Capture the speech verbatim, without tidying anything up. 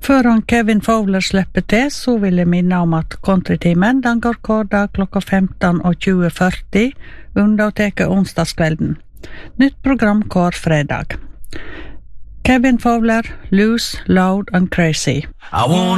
Föran Kevin Fowler släpper till så vill jag minna om att Countrytimen den går korda klockan femton och tjugo fyrtio undantag onsdagskvällen. Nytt program kvar fredag. Kevin Fowler, Loose, Loud and Crazy. I want